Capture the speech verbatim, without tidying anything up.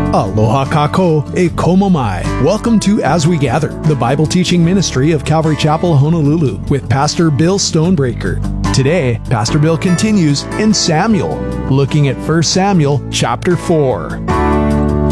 Aloha kako e komo mai. Welcome to As We Gather, the Bible teaching ministry of Calvary Chapel, Honolulu, with Pastor Bill Stonebreaker. Today, Pastor Bill continues in Samuel, looking at First Samuel chapter four.